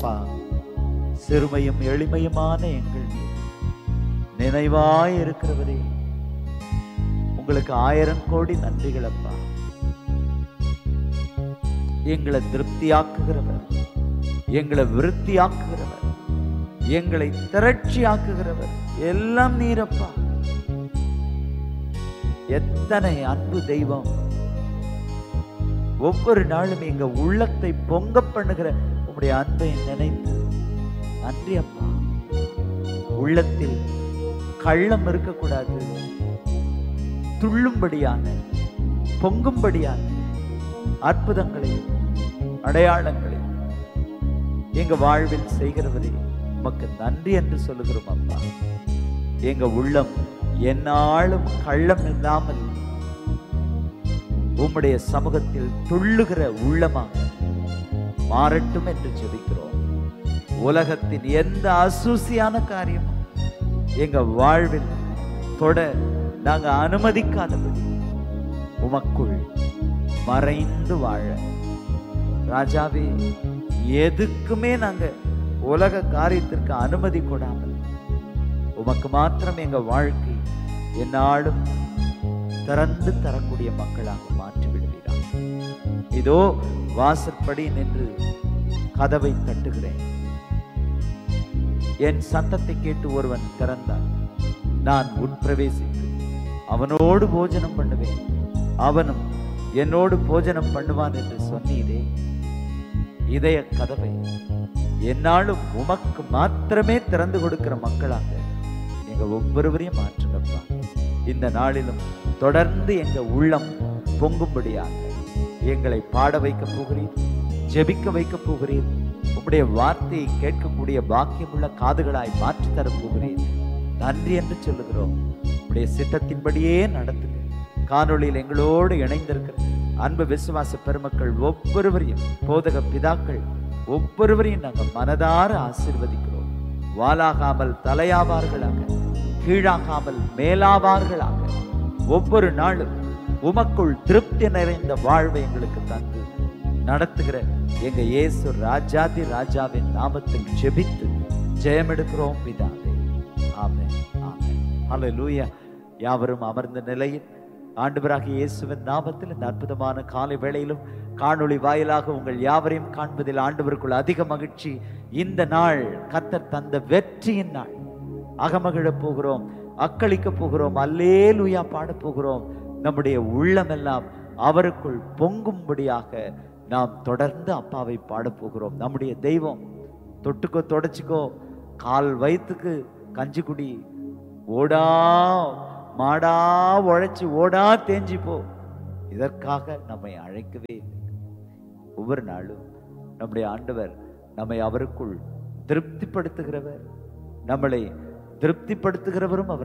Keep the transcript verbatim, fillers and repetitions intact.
அப்பா, சிறுமையும் எளிமையுமான எங்கள் நினைவாய் இருக்கிறவரே, உங்களுக்கு ஆயிரம் கோடி நன்றிகள் அப்பா. எங்களை திருப்தியாக்குகிறவர், எங்களை விருத்தியாக்குகிறவர், எங்களை திரட்சியாக்குகிறவர் எல்லாம் நீரப்பா. எத்தனை அன்பு தெய்வம்! ஒவ்வொரு நாளும் எங்க உள்ளத்தை பொங்க பண்ணுகிற உங்களுடைய அன்பை நினைத்து நன்றி அப்பா. உள்ளத்தில் கள்ளம் இருக்கக்கூடாது, துள்ளும்படியான பொங்கும்படியான அற்புதங்களை அடையாளங்களை எங்க வாழ்வில் செய்கிறவரே உமக்கு நன்றி என்று சொல்லுகிறோம் அப்பா. எங்க உள்ளம் என்னாலும் கள்ளம் இல்லாமல் உம்முடைய சமூகத்தில் துள்ளுகிற உள்ளமாக மாறட்டும் என்று ஜெபிக்கிறோம். உலகத்தின் எந்த அசூசியான காரியமும் எங்க வாழ்வில் தொட நாங்க அனுமதிக்காதபடி உமக்குள் மறைந்து வாழ ராஜாவே, எதுக்குமே நாங்க உலக காரியத்திற்கு அனுமதி கொடாமல் உமக்கு மாத்திரம் எங்க வாழ்க்கை என்னாலும் திறந்து தரக்கூடிய மக்களாக மாற்றி விடுவீராக. இதோ வாசற்படி நின்று கதவை தட்டுகிறேன். என் சத்தத்தை கேட்டு ஒருவன் திறந்தார், நான் உட்பிரவேசித்து அவனோடு போஜனம் பண்ணுவேன், அவனும் என்னோடு போஜனம் பண்ணுவான் என்று சொன்னீரே. இதய கதவை என்னாலும் உமக்கு மாத்திரமே திறந்து கொடுக்கிற மக்களாக எங்க ஒவ்வொருவரையும் மாற்றுங்கப்பா. இந்த நாளிலும் தொடர்ந்து எங்க உள்ளம் பொங்கும்படியாக எங்களை பாட வைக்க போகிறீர், ஜெபிக்க வைக்க போகிறீர். உம்முடைய வார்த்தையை கேட்கக்கூடிய பாக்கியமுள்ள காதுகளாய் மாற்றி தர போகிறீர். நன்றி என்று சொல்லுகிறோம். உம்முடைய சித்தத்தின்படியே நடத்துங்க. காணொளியில் எங்களோடு இணைந்திருக்கிற அன்பு விசுவாச பெருமக்கள் ஒவ்வொருவரையும், போதக பிதாக்கள் ஒவ்வொருவரையும் நாங்கள் மனதார ஆசீர்வதிக்கிறோம். வாலாகாமல் தலையாவார்களாக, கீழாகாமல் மேலாவார்களாக, ஒவ்வொரு நாளும் உமக்குள் திருப்தி நிறைந்த வாழ்வை எங்களுக்கு தந்து நடத்துகிற எங்க இயேசு ராஜாதி ராஜாவின் நாமத்தில் ஜெபித்து ஜெயமெடுக்கிறோம் பிதாவே. ஆமென், ஆமென். ஹல்லேலூயா. யாவரும் அமர்ந்த நிலையில் ஆண்டவராகிய இயேசுவின் நாமத்தில் இந்த அற்புதமான காலை வேளையிலும் காணொளி வாயிலாக உங்கள் யாவரையும் காண்பதில் ஆண்டவருக்குள் அதிக மகிழ்ச்சி. இந்த நாள் கர்த்தர் தந்த வெற்றியின் நாள். அகமகிழ போகிறோம், அக்களிக்க போகிறோம், அல்லேலூயா பாட போகிறோம். நம்முடைய உள்ளமெல்லாம் அவருக்குள் பொங்கும்படியாக நாம் தொடர்ந்து அப்பாவை பாட போகிறோம். நம்முடைய தெய்வம் தொட்டுக்கோ தொடச்சிக்கோ, கால் வயிற்றுக்கு கஞ்சி குடி, ஓடா மாடா உழைச்சி ஓடா தேஞ்சி போ, இதற்காக நம்மை அழைக்கவே இல்லை. ஒவ்வொரு நாளும் நம்முடைய ஆண்டவர் நம்மை அவருக்குள் திருப்திப்படுத்துகிறவர், நம்மளை திருப்திப்படுத்துகிறவரும் அவர்.